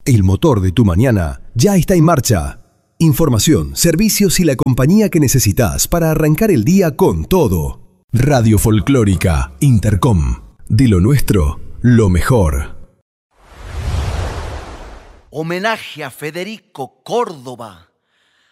El motor de tu mañana ya está en marcha. Información, servicios y la compañía que necesitas para arrancar el día con todo. Radio Folclórica Intercom. De lo nuestro, lo mejor. Homenaje a Federico Córdoba.